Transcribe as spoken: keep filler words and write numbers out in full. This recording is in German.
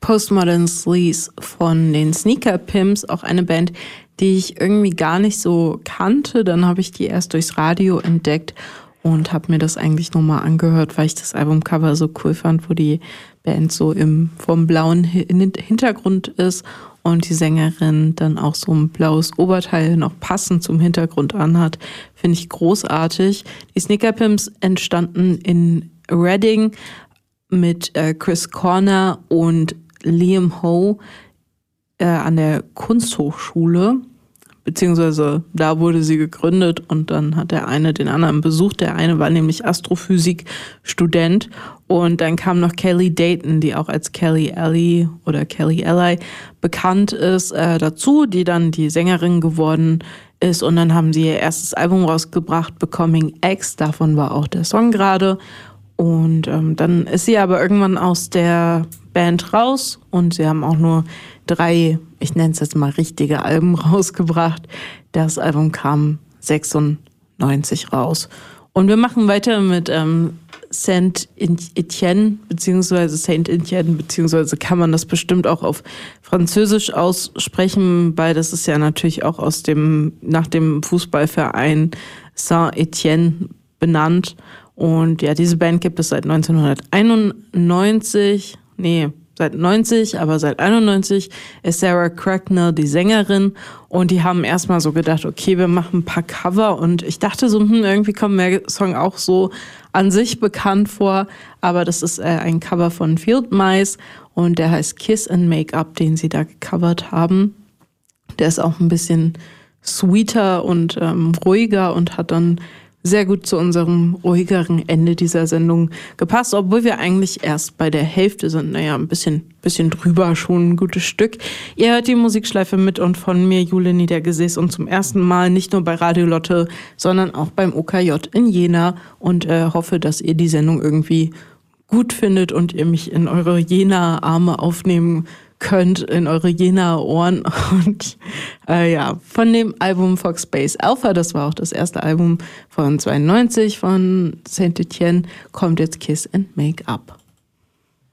Postmodern Sleaze von den Sneaker Pimps, auch eine Band, die ich irgendwie gar nicht so kannte. Dann habe ich die erst durchs Radio entdeckt und habe mir das eigentlich nochmal angehört, weil ich das Albumcover so cool fand, wo die Band so im vom blauen Hintergrund ist und die Sängerin dann auch so ein blaues Oberteil noch passend zum Hintergrund anhat. Finde ich großartig. Die Sneaker Pimps entstanden in Reading mit äh, Chris Corner und Liam Ho äh, an der Kunsthochschule, beziehungsweise da wurde sie gegründet und dann hat der eine den anderen besucht. Der eine war nämlich Astrophysik-Student und dann kam noch Kelly Dayton, die auch als Kelly Alley oder Kelly Alley bekannt ist, äh, dazu, die dann die Sängerin geworden ist und dann haben sie ihr erstes Album rausgebracht, Becoming X, davon war auch der Song gerade. Und ähm, dann ist sie aber irgendwann aus der Band raus und sie haben auch nur drei, ich nenne es jetzt mal richtige Alben rausgebracht. Das Album kam sechsundneunzig raus. Und wir machen weiter mit ähm, Saint-Etienne, beziehungsweise Saint-Etienne, beziehungsweise kann man das bestimmt auch auf Französisch aussprechen, weil das ist ja natürlich auch aus dem, nach dem Fußballverein Saint-Etienne benannt. Und ja, diese Band gibt es seit neunzehnhunderteinundneunzig, nee, seit neunzig, aber seit einundneunzig ist Sarah Cracknell die Sängerin und die haben erstmal so gedacht, okay, wir machen ein paar Cover und ich dachte so, hm, irgendwie kommt mir der Song auch so an sich bekannt vor, aber das ist äh, ein Cover von Field Mice und der heißt Kiss and Make Up, den sie da gecovert haben. Der ist auch ein bisschen sweeter und ähm, ruhiger und hat dann sehr gut zu unserem ruhigeren Ende dieser Sendung gepasst, obwohl wir eigentlich erst bei der Hälfte sind. Naja, ein bisschen, bisschen drüber, schon ein gutes Stück. Ihr hört die Musikschleife mit und von mir, Jule Niedergesäß, und zum ersten Mal nicht nur bei Radio Lotte, sondern auch beim O K J in Jena und äh, hoffe, dass ihr die Sendung irgendwie gut findet und ihr mich in eure Jena-Arme aufnehmen könnt, in eure Jena-Ohren. Und äh, ja, von dem Album Fox Space Alpha, das war auch das erste Album von zweiundneunzig von Saint-Etienne, kommt jetzt Kiss and Make Up.